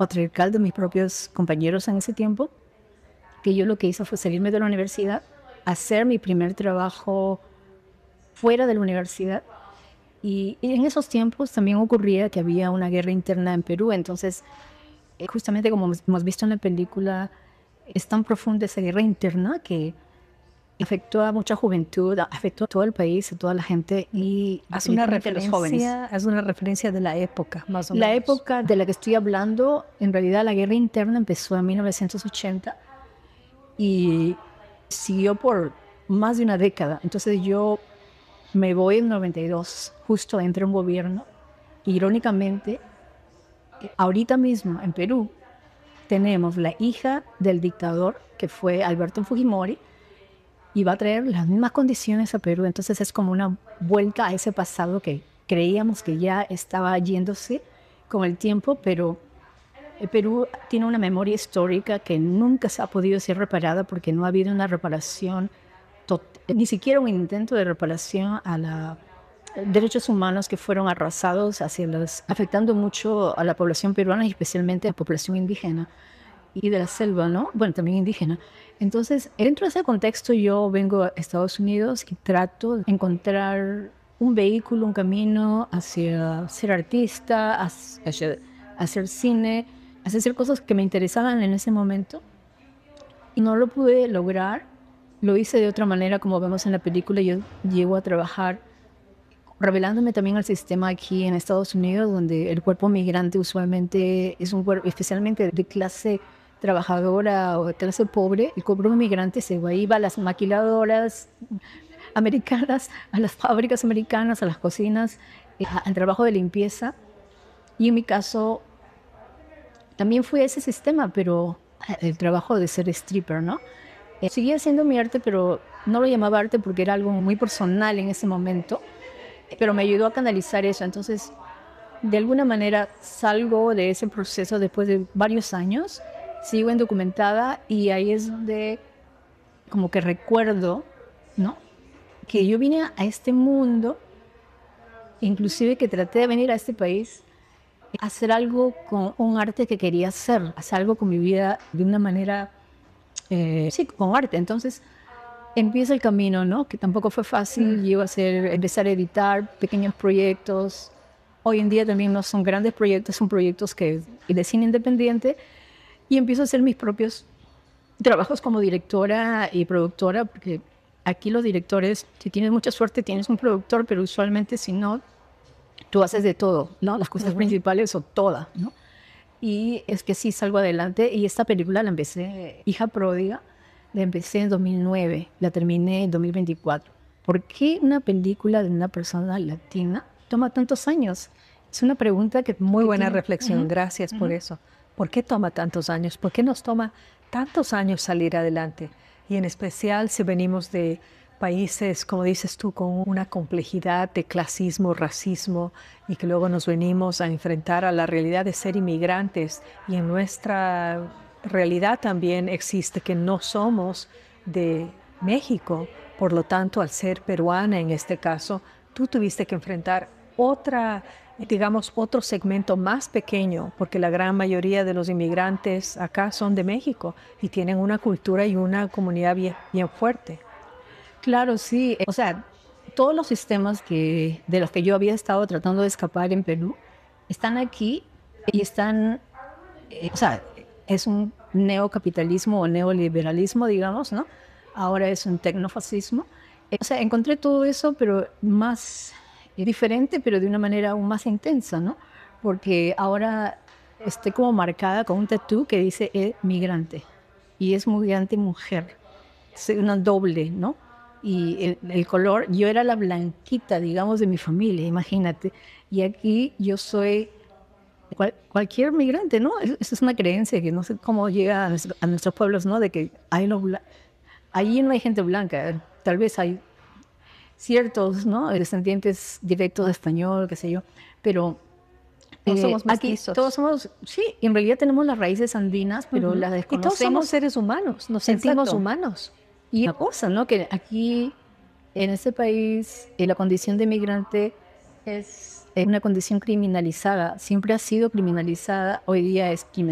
patriarcal de mis propios compañeros en ese tiempo, que yo lo que hice fue salirme de la universidad, hacer mi primer trabajo fuera de la universidad. Y en esos tiempos también ocurría que había una guerra interna en Perú. Entonces, justamente como hemos visto en la película, es tan profunda esa guerra interna que afectó a mucha juventud, afectó a todo el país, a toda la gente. Y Haz una definitivamente a los jóvenes. referencia de la época, más o La menos. época de la que estoy hablando, en realidad la guerra interna empezó en 1980 y siguió por más de una década. Entonces yo me voy en 92, justo entra un gobierno. Irónicamente, ahorita mismo en Perú tenemos la hija del dictador, que fue Alberto Fujimori, y va a traer las mismas condiciones a Perú. Entonces es como una vuelta a ese pasado que creíamos que ya estaba yéndose con el tiempo, pero Perú tiene una memoria histórica que nunca se ha podido ser reparada porque no ha habido una reparación, ni siquiera un intento de reparación a los derechos humanos que fueron arrasados afectando mucho a la población peruana y especialmente a la población indígena y de la selva, ¿no? Bueno, también indígena. Entonces, dentro de ese contexto, yo vengo a Estados Unidos y trato de encontrar un vehículo, un camino hacia ser artista, hacia hacer cine, hacia hacer cosas que me interesaban en ese momento. Y no lo pude lograr. Lo hice de otra manera, como vemos en la película. Yo llego a trabajar revelándome también al sistema aquí en Estados Unidos, donde el cuerpo migrante usualmente es un cuerpo, especialmente de clase trabajadora o de clase pobre. El cuerpo migrante se iba a las maquiladoras americanas, a las fábricas americanas, a las cocinas, al trabajo de limpieza. Y en mi caso también fue ese sistema, pero el trabajo de ser stripper, ¿no? Seguía haciendo mi arte, pero no lo llamaba arte porque era algo muy personal en ese momento, pero me ayudó a canalizar eso. Entonces, de alguna manera salgo de ese proceso después de varios años, sigo indocumentada y ahí es donde como que recuerdo, ¿no? Que yo vine a este mundo, inclusive que traté de venir a este país, a hacer algo con un arte que quería hacer algo con mi vida de una manera, sí, con arte. Entonces, empieza el camino, ¿no? Que tampoco fue fácil. Llego a empezar a editar pequeños proyectos. Hoy en día también no son grandes proyectos, son proyectos de cine independiente. Y empiezo a hacer mis propios trabajos como directora y productora, porque aquí los directores, si tienes mucha suerte, tienes un productor, pero usualmente si no, tú haces de todo, ¿no? Las cosas principales o todas, ¿no? Y es que sí salgo adelante. Y esta película la empecé, Hija Pródiga, la empecé en 2009, la terminé en 2024. ¿Por qué una película de una persona latina toma tantos años? Es una pregunta que... Muy que buena tiene... reflexión, gracias por eso. ¿Por qué toma tantos años? ¿Por qué nos toma tantos años salir adelante? Y en especial si venimos de países, como dices tú, con una complejidad de clasismo, racismo, y que luego nos venimos a enfrentar a la realidad de ser inmigrantes. Y en nuestra realidad también existe que no somos de México. Por lo tanto, al ser peruana en este caso, tú tuviste que enfrentar otra, digamos, otro segmento más pequeño, porque la gran mayoría de los inmigrantes acá son de México y tienen una cultura y una comunidad bien, bien fuerte. Claro, sí. O sea, todos los sistemas de los que yo había estado tratando de escapar en Perú están aquí y están, o sea, es un neocapitalismo o neoliberalismo, digamos, ¿no? Ahora es un tecnofascismo. O sea, encontré todo eso, pero más diferente, pero de una manera aún más intensa, ¿no? Porque ahora estoy como marcada con un tatú que dice migrante y es migrante mujer. Soy una doble, ¿no? Y el color, yo era la blanquita, digamos, de mi familia, imagínate. Y aquí yo soy cualquier migrante, ¿no? Eso es una creencia que no sé cómo llega a nuestros pueblos, ¿no? De que allí no hay gente blanca, tal vez hay ciertos, ¿no? Descendientes directos de español, qué sé yo, pero No somos aquí todos mestizos. somos, sí, en realidad tenemos las raíces andinas, pero las Y todos somos desconocemos. seres humanos, nos sentimos Exacto. humanos. Y una cosa, ¿no? Que aquí, en este país, la condición de migrante es una condición criminalizada. Siempre ha sido criminalizada, hoy día es criminalizada.